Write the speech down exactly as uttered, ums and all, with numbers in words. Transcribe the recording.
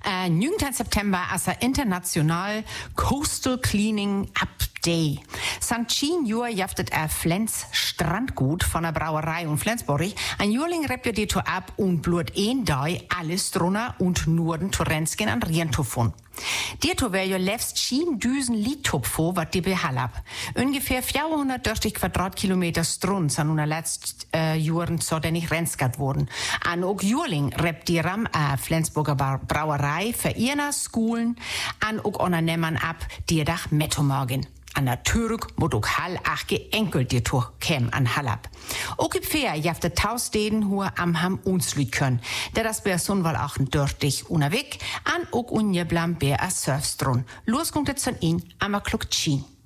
Uh, negentien September is er international Coastal Cleaning Up Day. Sankt zehn Jahre jaftet er Flens Strandgut von der Brauerei und Flensburg. Ein Jürling reppt die to ab und blut ein Dei alles drunter und Norden to Rensken an Rientofon. Die to wär jo lefst schien düsen Liedtop vor, wat die behallab. Ungefähr vierhundertdreißig Quadratkilometer Strun san una letzt äh, Juren so den ich Renskat wurden. An ook Jürling reppt die Ram a äh, Flensburger Brauerei für ihrer Schulen an ook onernemmen ab, die dach Mettomorgen. An der Türk moet ook hal ach geenkelt die Tour käm an Hallab. Ook im Fair jafte tausdeden hua am ham unslüt können, der das bär sun wohl auch dörtig unterweg, an ook unjeblam bär a Surfstrun. Los kommt jetzt von ihn, am a Kluck Tschien.